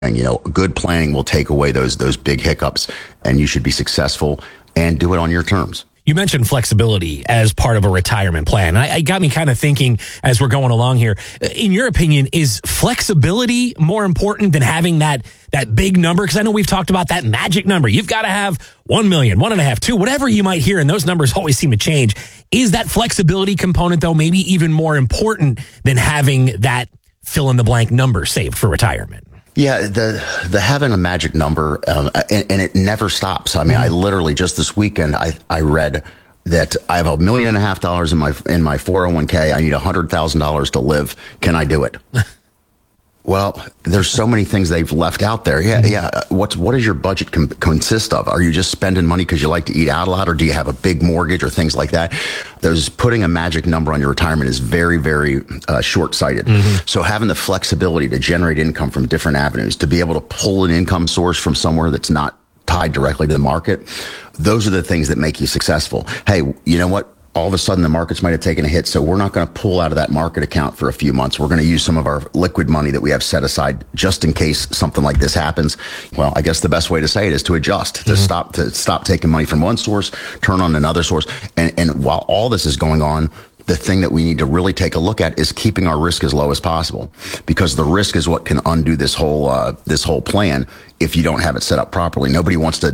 And, good planning will take away those big hiccups, and you should be successful and do it on your terms. You mentioned flexibility as part of a retirement plan. It got me kind of thinking as we're going along here. In your opinion, is flexibility more important than having that big number? Because I know we've talked about that magic number. You've got to have 1 million, 1.5, 2, whatever you might hear, and those numbers always seem to change. Is that flexibility component, though, maybe even more important than having that fill-in-the-blank number saved for retirement? Yeah, the having a magic number, and it never stops. I mean, I literally just this weekend I read that I have $1.5 million in my 401k. I need $100,000 to live. Can I do it? Well, there's so many things they've left out there. Yeah. What does your budget consist of? Are you just spending money because you like to eat out a lot, or do you have a big mortgage or things like that? Putting a magic number on your retirement is very, very short-sighted. So having the flexibility to generate income from different avenues, to be able to pull an income source from somewhere that's not tied directly to the market, those are the things that make you successful. Hey, you know what? All of a sudden the markets might have taken a hit, so we're not going to pull out of that market account for a few months. We're going to use some of our liquid money that we have set aside just in case something like this happens. Well, I guess the best way to say it is to adjust, to stop taking money from one source, turn on another source. And while all this is going on, the thing that we need to really take a look at is keeping our risk as low as possible, because the risk is what can undo this whole plan if you don't have it set up properly. Nobody wants to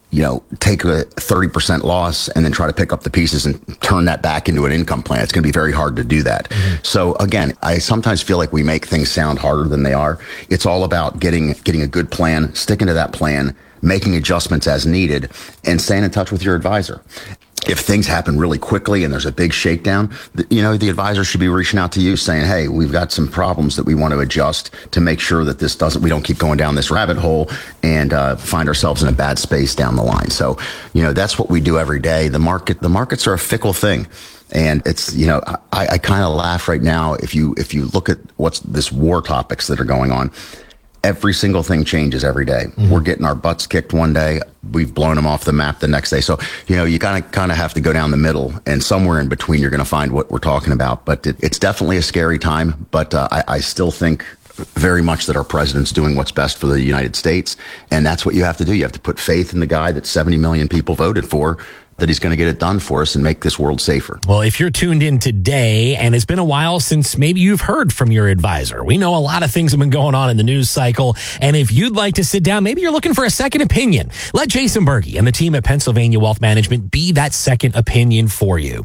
take a 30% loss and then try to pick up the pieces and turn that back into an income plan. It's going to be very hard to do that. So again, I sometimes feel like we make things sound harder than they are. It's all about getting a good plan, sticking to that plan, making adjustments as needed, and staying in touch with your advisor. If things happen really quickly and there's a big shakedown, the advisor should be reaching out to you saying, hey, we've got some problems that we want to adjust to make sure that we don't keep going down this rabbit hole and find ourselves in a bad space down the line. So, that's what we do every day. The markets are a fickle thing. And it's, I kind of laugh right now. If you look at what's this war topics that are going on, every single thing changes every day. We're getting our butts kicked one day. We've blown them off the map the next day. So, you kind of have to go down the middle, and somewhere in between you're going to find what we're talking about. But it's definitely a scary time. But I still think very much that our president's doing what's best for the United States. And that's what you have to do. You have to put faith in the guy that 70 million people voted for, that he's going to get it done for us and make this world safer. Well, if you're tuned in today and it's been a while since maybe you've heard from your advisor, we know a lot of things have been going on in the news cycle. And if you'd like to sit down, maybe you're looking for a second opinion, let Jason Berge and the team at Pennsylvania Wealth Management be that second opinion for you.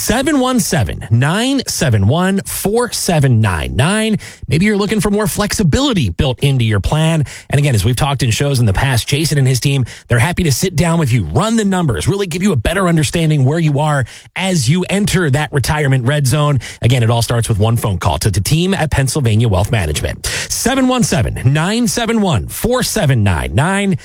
717-971-4799. Maybe you're looking for more flexibility built into your plan. And again, as we've talked in shows in the past, Jason and his team, they're happy to sit down with you, run the numbers, really give you a better understanding where you are as you enter that retirement red zone. Again, it all starts with one phone call to the team at Pennsylvania Wealth Management. 717-971-4799,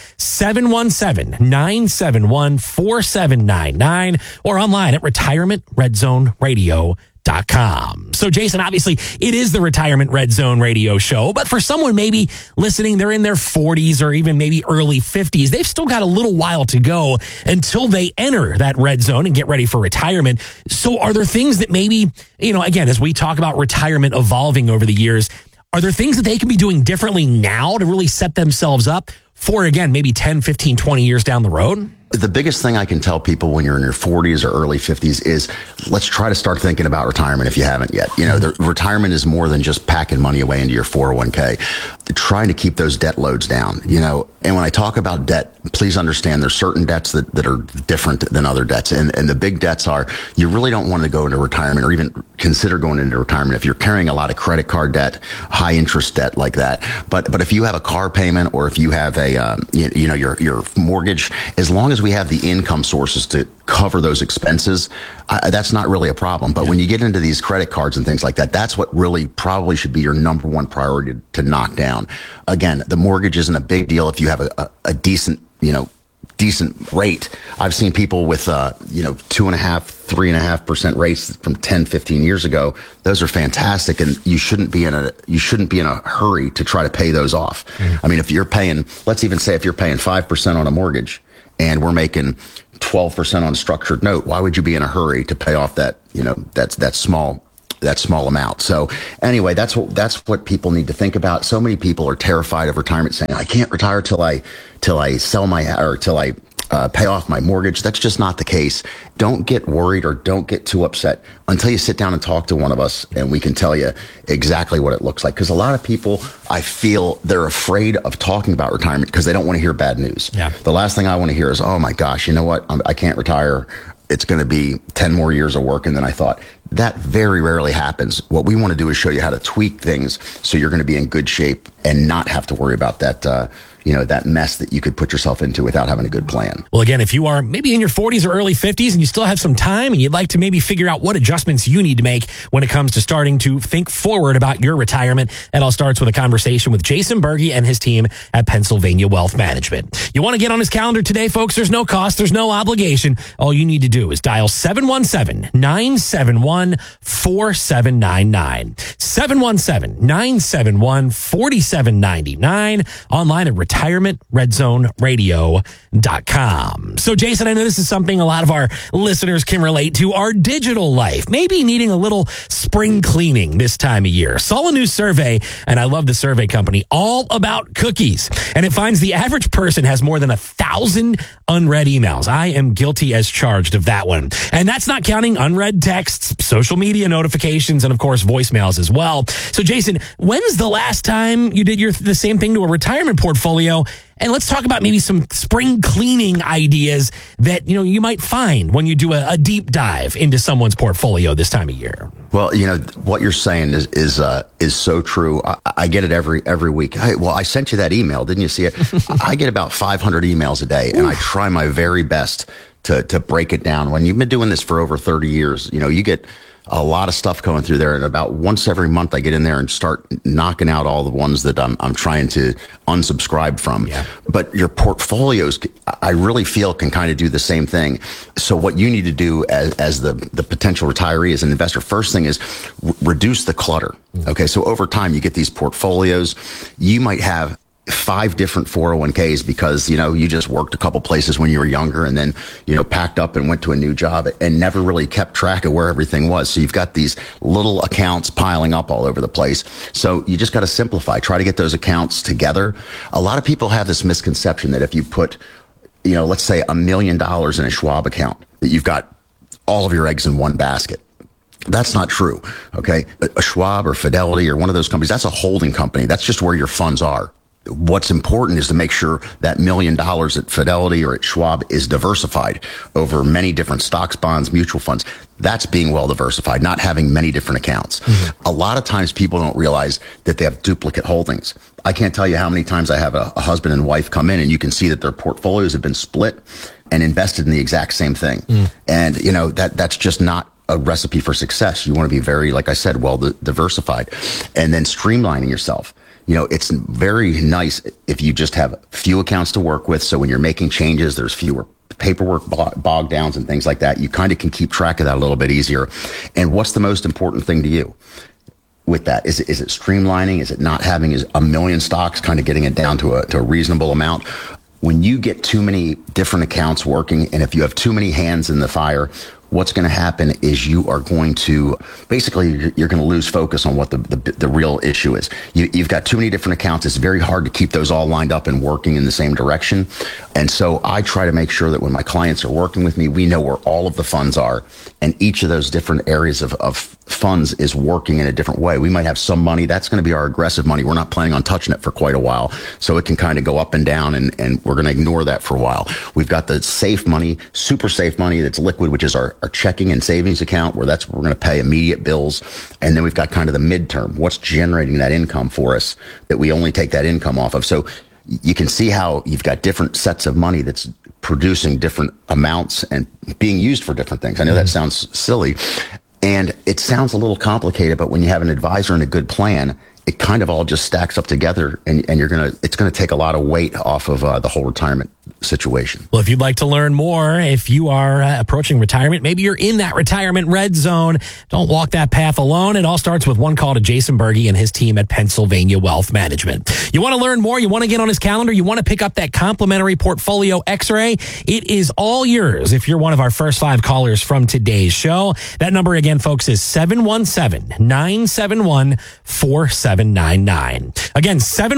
717-971-4799, or online at retirementredzoneradio.com. So Jason, obviously it is the Retirement Red Zone radio show, but for someone maybe listening, they're in their 40s or even maybe early 50s, they've still got a little while to go until they enter that red zone and get ready for retirement. So are there things that maybe, again, as we talk about retirement evolving over the years, are there things that they can be doing differently now to really set themselves up for, again, maybe 10, 15, 20 years down the road? The biggest thing I can tell people when you're in your 40s or early 50s is let's try to start thinking about retirement if you haven't yet. The retirement is more than just packing money away into your 401k. Trying to keep those debt loads down, and when I talk about debt, please understand there's certain debts that are different than other debts. And the big debts are, you really don't want to go into retirement or even consider going into retirement if you're carrying a lot of credit card debt, high interest debt like that. But if you have a car payment or if you have your mortgage, as long as we have the income sources to cover those expenses, that's not really a problem. But when you get into these credit cards and things like that, that's what really probably should be your number one priority to knock down. Again, the mortgage isn't a big deal if you have a decent rate. I've seen people with 2.5%, 3.5% rates from 10, 15 years ago. Those are fantastic, and you shouldn't be in a hurry to try to pay those off. I mean, if you're paying, let's even say if you're paying 5% on a mortgage and we're making 12% on a structured note, why would you be in a hurry to pay off that small that small amount. So anyway, that's what people need to think about. So many people are terrified of retirement, saying, I can't retire till I sell till I pay off my mortgage. That's just not the case. Don't get worried or don't get too upset until you sit down and talk to one of us, and we can tell you exactly what it looks like. Because a lot of people, I feel, they're afraid of talking about retirement because they don't want to hear bad news. Yeah. The last thing I want to hear is, oh my gosh, you know what? I can't retire. It's going to be 10 more years of working than I thought. That very rarely happens. What we want to do is show you how to tweak things so you're going to be in good shape and not have to worry about that, that mess that you could put yourself into without having a good plan. Well, again, if you are maybe in your 40s or early 50s and you still have some time and you'd like to maybe figure out what adjustments you need to make when it comes to starting to think forward about your retirement, it all starts with a conversation with Jason Berge and his team at Pennsylvania Wealth Management. You want to get on his calendar today, folks? There's no cost. There's no obligation. All you need to do is dial 717-971-4799. 717-971-4799. Online at retirementredzoneradio.com. So, Jason, I know this is something a lot of our listeners can relate to, our digital life, maybe needing a little spring cleaning this time of year. Saw a new survey, and I love the survey company, all about cookies. And it finds the average person has more than 1,000 unread emails. I am guilty as charged of that one. And that's not counting unread texts, social media notifications, and of course, voicemails as well. So, Jason, when's the last time you did the same thing to a retirement portfolio? And let's talk about maybe some spring cleaning ideas that, you might find when you do a deep dive into someone's portfolio this time of year. Well, what you're saying is so true. I get it every week. I sent you that email. Didn't you see it? I get about 500 emails a day, and I try my very best to break it down. When you've been doing this for over 30 years, you get a lot of stuff going through there, and about once every month I get in there and start knocking out all the ones that I'm trying to unsubscribe from. Yeah. But your portfolios, I really feel, can kind of do the same thing. So what you need to do as the potential retiree, as an investor, first thing is reduce the clutter. Okay, so over time you get these portfolios. You might have 5 different 401ks because, you just worked a couple places when you were younger and then, packed up and went to a new job and never really kept track of where everything was. So you've got these little accounts piling up all over the place. So you just got to simplify, try to get those accounts together. A lot of people have this misconception that if you put, let's say $1 million in a Schwab account, that you've got all of your eggs in one basket. That's not true. Okay. A Schwab or Fidelity or one of those companies, that's a holding company. That's just where your funds are. What's important is to make sure that $1 million at Fidelity or at Schwab is diversified over many different stocks, bonds, mutual funds. That's being well diversified, not having many different accounts. Mm-hmm. A lot of times people don't realize that they have duplicate holdings. I can't tell you how many times I have a husband and wife come in and you can see that their portfolios have been split and invested in the exact same thing. And, that's just not a recipe for success. You want to be very, like I said, well diversified, and then streamlining yourself. It's very nice if you just have few accounts to work with. So when you're making changes, there's fewer paperwork bog downs and things like that. You kind of can keep track of that a little bit easier. And what's the most important thing to you with that? Is it streamlining? Is it not having a million stocks, kind of getting it down to a reasonable amount? When you get too many different accounts working, and if you have too many hands in the fire, what's going to happen is you're going to lose focus on what the real issue is. You've got too many different accounts. It's very hard to keep those all lined up and working in the same direction. And so I try to make sure that when my clients are working with me, we know where all of the funds are, and each of those different areas of funds is working in a different way. We might have some money that's going to be our aggressive money. We're not planning on touching it for quite a while, so it can kind of go up and down, and we're going to ignore that for a while. We've got the safe money, super safe money that's liquid, which is our checking and savings account, where we're going to pay immediate bills. And then we've got kind of the midterm, what's generating that income for us that we only take that income off of. So you can see how you've got different sets of money that's producing different amounts and being used for different things. I know that sounds silly and it sounds a little complicated, but when you have an advisor and a good plan, it kind of all just stacks up together, and it's going to take a lot of weight off of the whole retirement situation. Well, if you'd like to learn more, if you are approaching retirement, maybe you're in that retirement red zone, don't walk that path alone. It all starts with one call to Jason Berge and his team at Pennsylvania Wealth Management. You want to learn more? You want to get on his calendar? You want to pick up that complimentary portfolio x-ray? It is all yours if you're one of our first 5 callers from today's show. That number again, folks, is 717-971-4799. Again,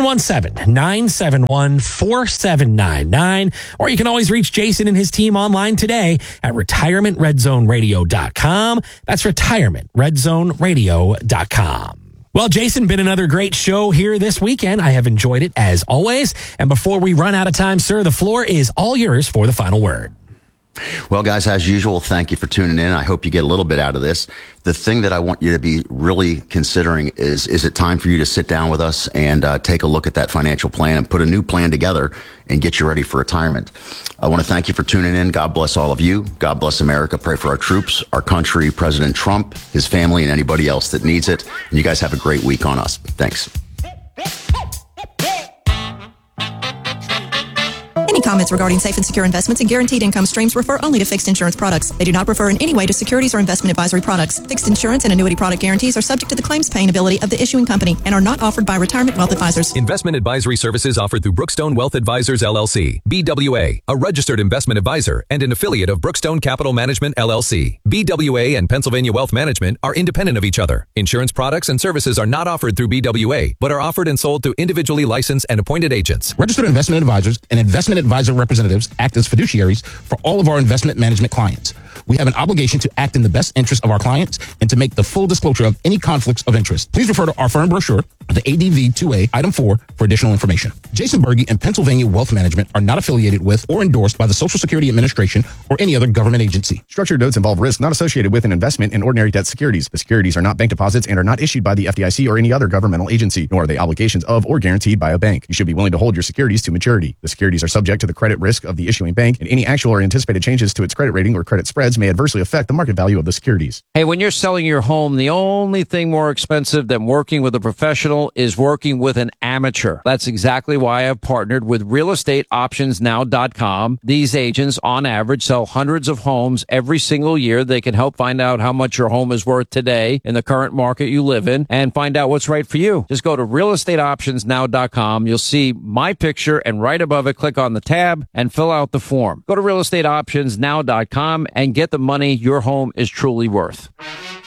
717-971-4799. Or you can always reach Jason and his team online today at retirementredzoneradio.com. That's retirementredzoneradio.com. Well, Jason, been another great show here this weekend. I have enjoyed it as always. And before we run out of time, sir, the floor is all yours for the final word. Well, guys, as usual, thank you for tuning in. I hope you get a little bit out of this. The thing that I want you to be really considering is it time for you to sit down with us and take a look at that financial plan and put a new plan together and get you ready for retirement. I want to thank you for tuning in. God bless all of you. God bless America. Pray for our troops, our country, President Trump, his family, and anybody else that needs it. And you guys have a great week on us. Thanks. Any comments regarding safe and secure investments and guaranteed income streams refer only to fixed insurance products. They do not refer in any way to securities or investment advisory products. Fixed insurance and annuity product guarantees are subject to the claims paying ability of the issuing company and are not offered by Retirement Wealth Advisors. Investment advisory services offered through Brookstone Wealth Advisors, LLC. BWA, a registered investment advisor and an affiliate of Brookstone Capital Management, LLC. BWA and Pennsylvania Wealth Management are independent of each other. Insurance products and services are not offered through BWA, but are offered and sold to individually licensed and appointed agents. Registered investment advisors and investment advisor representatives act as fiduciaries for all of our investment management clients. We have an obligation to act in the best interest of our clients and to make the full disclosure of any conflicts of interest. Please refer to our firm brochure, the ADV 2A, Item 4, for additional information. Jason Berge and Pennsylvania Wealth Management are not affiliated with or endorsed by the Social Security Administration or any other government agency. Structured notes involve risk not associated with an investment in ordinary debt securities. The securities are not bank deposits and are not issued by the FDIC or any other governmental agency, nor are they obligations of or guaranteed by a bank. You should be willing to hold your securities to maturity. The securities are subject to the credit risk of the issuing bank, and any actual or anticipated changes to its credit rating or credit spreads may adversely affect the market value of the securities. Hey, when you're selling your home, the only thing more expensive than working with a professional is working with an amateur. That's exactly why I've partnered with realestateoptionsnow.com. These agents, on average, sell hundreds of homes every single year. They can help find out how much your home is worth today in the current market you live in and find out what's right for you. Just go to realestateoptionsnow.com. You'll see my picture, and right above it, click on the tab and fill out the form. Go to realestateoptionsnow.com and get the money your home is truly worth.